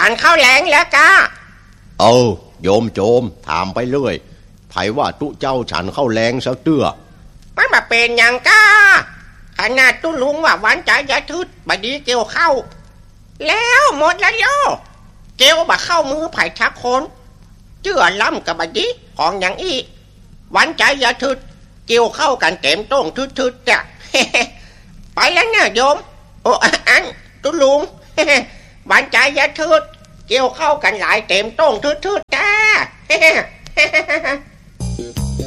ฉันเข้าแรงแล้วกะโยมโจมถามไปเรื่อยไผว่าตุเจ้าฉันเข้าแรงสักเตื้อมันมาเป็นอย่างกะขนาดตุลุงว่าหวานใจยาทึดบดีเกี่ยวเข้าแล้วหมดแล้วโยเกี่ยวบ่เข้ามือไผ่ชักคนเจื่อล้ำกับบดีของอย่างอีหวานใจยาทึดเกี่ยวเข้ากันเต็มโต้งทึดๆจ้ะ ไปแล้วเนี่ยโยมโอ้อันตุลุง หวานใจยาทึดเกี่ยวเข้ากันหลายเต็มโต้งทึดๆจ้า